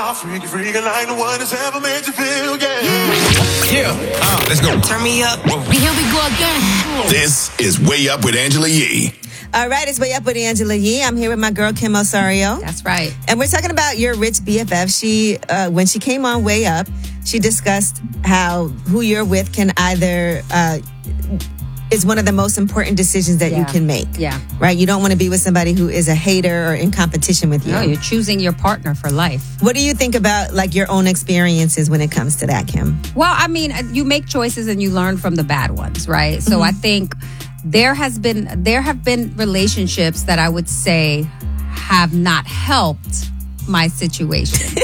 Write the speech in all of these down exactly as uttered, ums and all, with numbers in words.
I'll freak you, freak you like no one has ever made you feel, yeah. Yeah, uh, let's go. Turn me up. Whoa. Here we go again. This is Way Up with Angela Yee. All right, it's Way Up with Angela Yee. I'm here with my girl, Kim Osario. That's right. And we're talking about your rich B F F. She, uh, when she came on Way Up, she discussed how who you're with can either, uh, is one of the most important decisions that Yeah. you can make. Yeah. Right? You don't want to be with somebody who is a hater or in competition with you. No, you're choosing your partner for life. What do you think about like your own experiences when it comes to that, Kim? Well, I mean, you make choices and you learn from the bad ones, right? So I think there has been there have been relationships that I would say have not helped my situation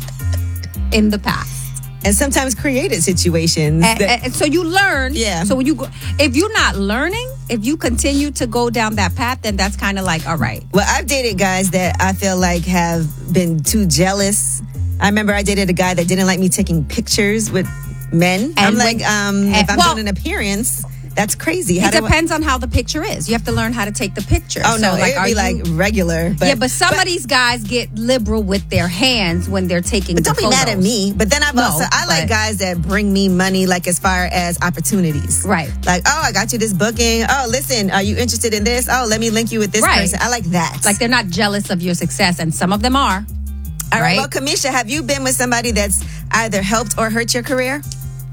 in the past. And sometimes created situations. And, that- and so you learn. Yeah. So when you go, if you're not learning, if you continue to go down that path, then that's kind of like, all right. Well, I've dated guys that I feel like have been too jealous. I remember I dated a guy that didn't like me taking pictures with men. I'm And like, when- um, and- if I'm well- doing an appearance, that's crazy. How It do I- depends on how the picture is. You have to learn how to take the picture. Oh, no, So, it'd are be you- like regular. But, yeah, but some of these guys get liberal with their hands when they're taking But the don't be mad at photos. me. But then I've No, also, I like but- guys that bring me money, like as far as opportunities. Right. Like, oh, I got you this booking. Oh, listen, are you interested in this? Oh, let me link you with this Right. person. I like that. Like they're not jealous of your success, and some of them are. All right. right. Well, Kamisha, have you been with somebody that's either helped or hurt your career?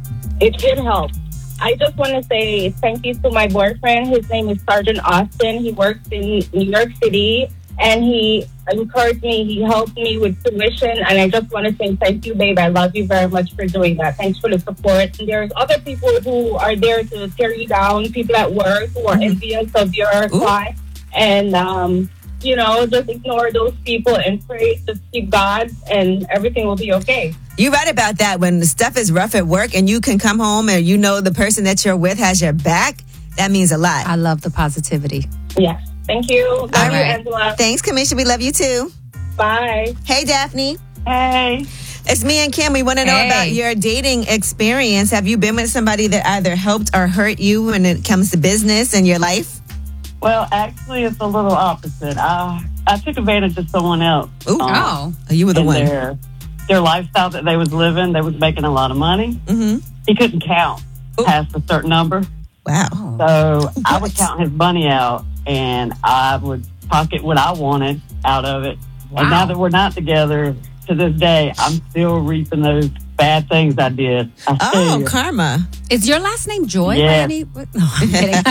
It did help. I just want to say thank you to my boyfriend. His name is Sergeant Austin. He works in New York City, and he encouraged me. He helped me with tuition, and I just want to say thank you, babe. I love you very much for doing that. Thanks for the support. And there's other people who are there to tear you down, people at work who are mm-hmm. envious of your life. And, um, you know, just ignore those people and pray to keep God, and everything will be okay. You're right about that. When the stuff is rough at work and you can come home and you know the person that you're with has your back, that means a lot. I love the positivity. Yes. Thank you. Love All you, right. Angela. Thanks, Kamisha. We love you too. Bye. Hey, Daphne. Hey. It's me and Kim. We want to know Hey. about your dating experience. Have you been with somebody that either helped or hurt you when it comes to business and your life? Well, actually, it's a little opposite. I I took advantage of someone else. Ooh. um, Oh. Oh, you were the in one. Their, their lifestyle that they was living, they was making a lot of money. Mm-hmm. He couldn't count Ooh. past a certain number. Wow. So I would What? count his money out, and I would pocket what I wanted out of it. Wow. And now that we're not together, to this day, I'm still reaping those bad things I did. I tell Oh, you. karma. Is your last name Joy? Yes. By any- No, I'm kidding.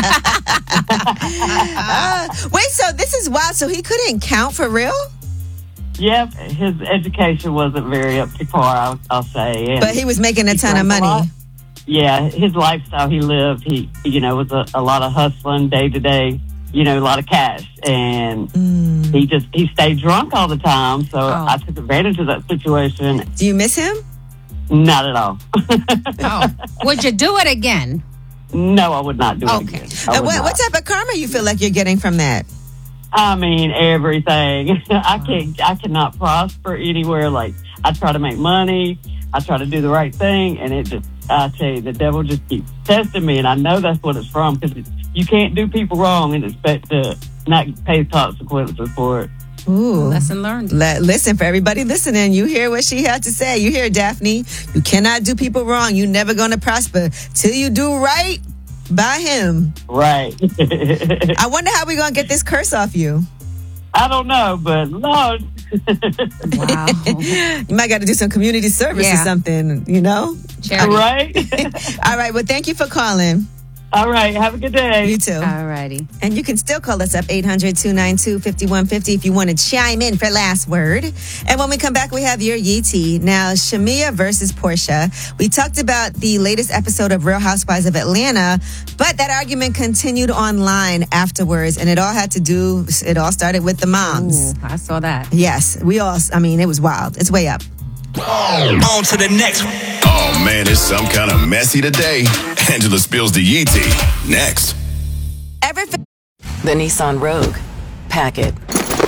Uh, wait, so this is wild. So he couldn't count for real? Yep, his education wasn't very up to par, I'll, I'll say. And But he was making a he ton of drank a lot. money. Yeah, his lifestyle he lived, he, you know, was a, a lot of hustling day to day, you know, a lot of cash. And Mm. he just, he stayed drunk all the time. So Oh. I took advantage of that situation. Do you miss him? Not at all. Oh. Would you do it again? No, I would not do it Okay. again. I Uh, would what, not. what type of karma you feel like you're getting from that? I mean, everything. I can't, I cannot prosper anywhere. Like, I try to make money. I try to do the right thing. And it just, I tell you, the devil just keeps testing me. And I know that's what it's from, because you can't do people wrong and expect to not pay consequences for it. Ooh. Lesson learned. Le- listen, for everybody listening, you hear what she had to say. You hear, Daphne. You cannot do people wrong. You're never going to prosper till you do right by him. Right. I wonder how we're going to get this curse off you. I don't know, but Lord. Wow. You might got to do some community service or Yeah. something, you know? Charity. Right? All right. Well, thank you for calling. All right. Have a good day. You too. Alrighty. And you can still call us up eight hundred, two nine two, five one five zero if you want to chime in for last word. And when we come back, we have your Yee tea. Now, Shamia versus Portia. We talked about the latest episode of Real Housewives of Atlanta, but that argument continued online afterwards, and it all had to do, it all started with the moms. Ooh, I saw that. Yes, we all, I mean, it was wild. It's way up. On to the next one. Oh man, it's some kind of messy today. Angela spills the Yee tea. Next. Ever The Nissan Rogue. Pack it.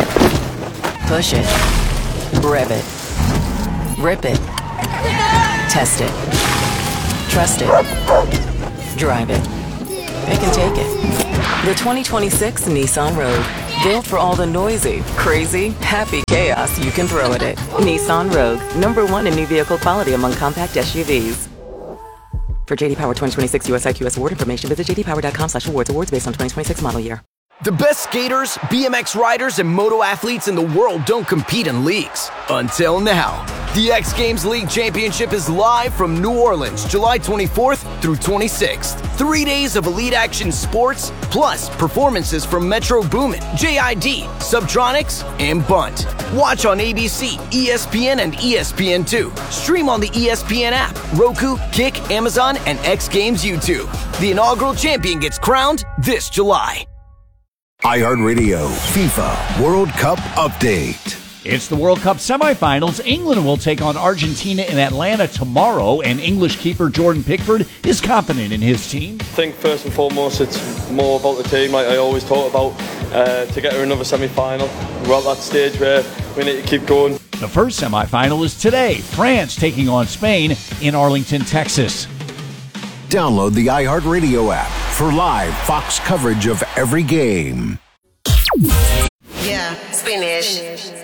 Push it. Rev it. Rip it. Test it. Trust it. Drive it. It can take it. The twenty twenty-six Nissan Rogue. Built for all the noisy, crazy, happy chaos you can throw at it. Nissan Rogue, number one in new vehicle quality among compact S U Vs. For J D Power twenty twenty-six U S I Q S award information, visit j d power dot com slash awards. Awards based on twenty twenty-six model year. The best skaters, B M X riders, and moto athletes in the world don't compete in leagues. Until now. The X Games League Championship is live from New Orleans, July twenty-fourth through twenty-sixth. Three days of elite action sports, plus performances from Metro Boomin, J I D, Subtronics, and Bunt. Watch on A B C, E S P N, and E S P N two. Stream on the E S P N app, Roku, Kick, Amazon, and X Games YouTube. The inaugural champion gets crowned this July. iHeartRadio FIFA World Cup Update. It's the World Cup semifinals. England will take on Argentina in Atlanta tomorrow, and English keeper Jordan Pickford is confident in his team. I think first and foremost it's more about the team, like I always talk about, uh, to get to another semi-final. We're at that stage where we need to keep going. The first semifinal is today. France taking on Spain in Arlington, Texas. Download the iHeartRadio app for live Fox coverage of every game. Yeah, Spanish.